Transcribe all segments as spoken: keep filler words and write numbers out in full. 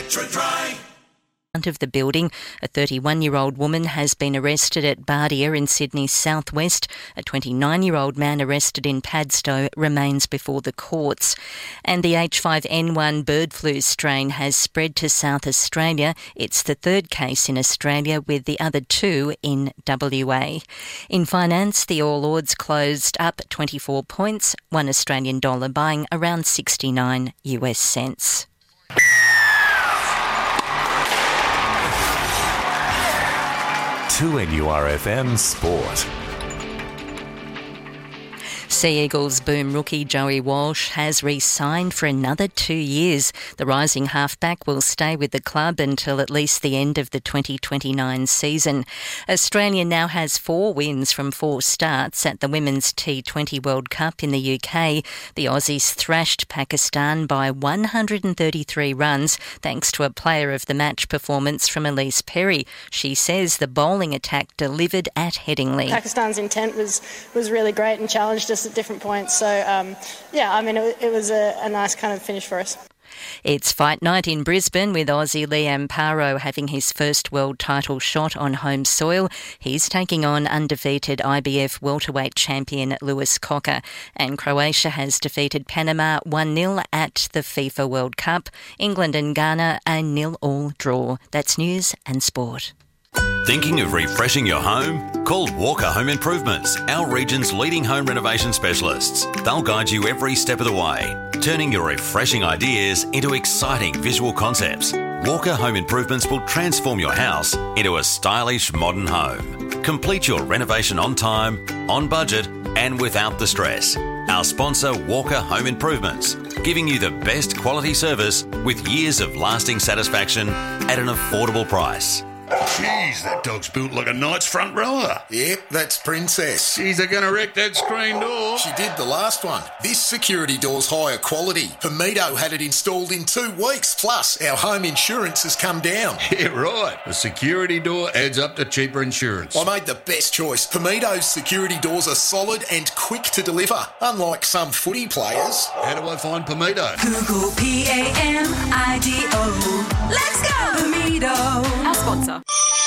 Metro Dry. Of the building, a thirty-one-year-old woman has been arrested at Bardia in Sydney's southwest. A twenty-nine-year-old man arrested in Padstow remains before the courts. And the H five N one bird flu strain has spread to South Australia. It's the third case in Australia, with the other two in W A. In finance, the All Ords closed up twenty-four points, one Australian dollar buying around sixty-nine US cents. two N U R F M Sport. Sea Eagles boom rookie Joey Walsh has re-signed for another two years. The rising halfback will stay with the club until at least the end of the twenty twenty-nine season. Australia now has four wins from four starts at the Women's T twenty World Cup in the U K. The Aussies thrashed Pakistan by one hundred thirty-three runs thanks to a player of the match performance from Elise Perry. She says the bowling attack delivered at Headingley. Pakistan's intent was, was really great and challenged us at different points. So, um, yeah, I mean, it, it was a, a nice kind of finish for us. It's fight night in Brisbane, with Aussie Liam Paro having his first world title shot on home soil. He's taking on undefeated I B F welterweight champion Lewis Cocker. And Croatia has defeated Panama one nil at the FIFA World Cup. England and Ghana a nil-all draw. That's news and sport. Thinking of refreshing your home? Call Walker Home Improvements, our region's leading home renovation specialists. They'll guide you every step of the way, turning your refreshing ideas into exciting visual concepts. Walker Home Improvements will transform your house into a stylish modern home. Complete your renovation on time, on budget, and without the stress. Our sponsor, Walker Home Improvements, giving you the best quality service with years of lasting satisfaction at an affordable price. Jeez, that dog's built like a knight's front rower. Yep, that's Princess. Jeez, they're going to wreck that screen door. She did the last one. This security door's higher quality. Hamido had it installed in two weeks. Plus, our home insurance has come down. Yeah, right. A security door adds up to cheaper insurance. I made the best choice. Hamido's security doors are solid and quick to deliver, unlike some footy players. How do I find Pamido? Google P A M I D O. Let's go! Pamido. Our sponsor.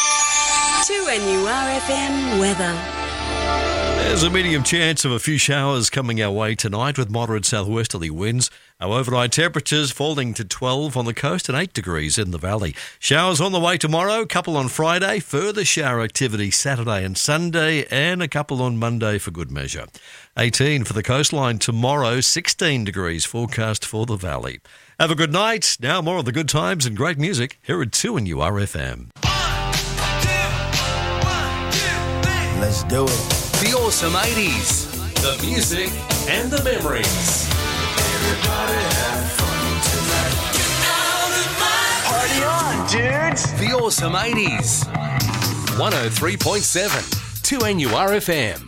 two N U R F M weather. There's a medium chance of a few showers coming our way tonight with moderate southwesterly winds. Our overnight temperatures falling to twelve on the coast and eight degrees in the valley. Showers on the way tomorrow, couple on Friday, further shower activity Saturday and Sunday, and a couple on Monday for good measure. eighteen for the coastline tomorrow, sixteen degrees forecast for the valley. Have a good night. Now more of the good times and great music here at two N U R F M. Let's do it. The awesome eighties, the music and the memories. Everybody have fun tonight. Get out of my Party on, dudes. The awesome eighties. one oh three point seven, two N U R F M.